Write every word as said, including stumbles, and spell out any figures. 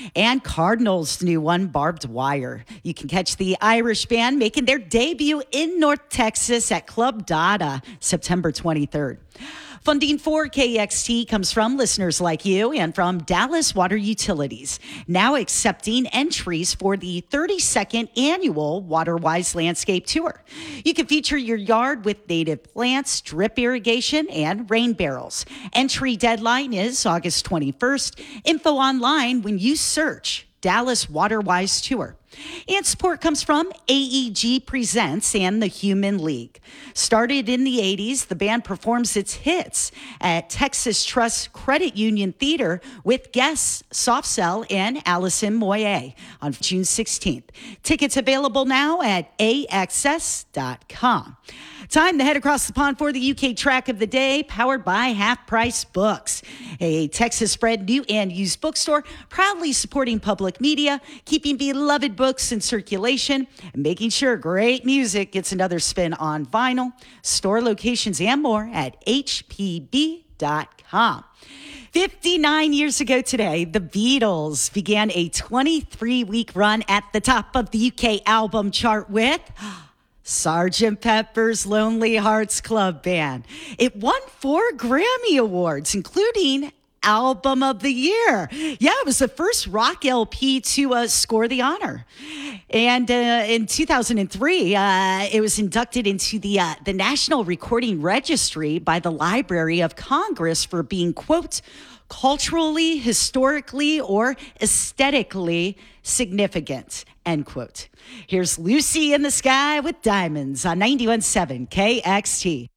and Cardinals' new one, Barbed Wire. You can catch the Irish band making their debut in North Texas at Club Dada September twenty-third. Funding for K X T comes from listeners like you and from Dallas Water Utilities, now accepting entries for the thirty-second annual WaterWise Landscape Tour. You can feature your yard with native plants, drip irrigation, and rain barrels. Entry deadline is August twenty-first. Info online when you search Dallas WaterWise Tour. And support comes from A E G Presents and the Human League. Started in the eighties, the band performs its hits at Texas Trust Credit Union Theater with guests Soft Cell and Allison Moye on June sixteenth. Tickets available now at A X S dot com. Time to head across the pond for the U K track of the day, powered by Half Price Books, a Texas-bred new and used bookstore proudly supporting public media, keeping beloved books in circulation, and making sure great music gets another spin on vinyl. Store locations and more at H P B dot com. fifty-nine years ago today, the Beatles began a twenty-three week run at the top of the U K album chart with Sergeant Pepper's Lonely Hearts Club Band. It won four Grammy Awards, including Album of the Year. Yeah, it was the first rock L P to uh, score the honor. And uh, in two thousand three, uh, it was inducted into the uh, the National Recording Registry by the Library of Congress for being, quote, culturally, historically, or aesthetically significant, end quote. Here's Lucy in the Sky with Diamonds on ninety-one point seven K X T.